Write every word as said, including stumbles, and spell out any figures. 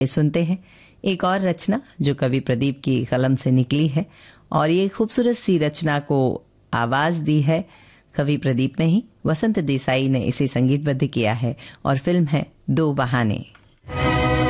सुनते हैं एक और रचना जो कवि प्रदीप की कलम से निकली है, और ये खूबसूरत सी रचना को आवाज दी है कवि प्रदीप ने ही, वसंत देसाई ने इसे संगीतबद्ध किया है और फिल्म है दो बहाने।